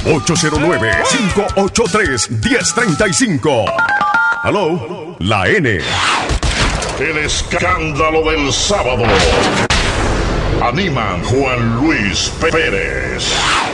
809-583-1035. Hello, la N. El escándalo del sábado. Animan Juan Luis Pérez.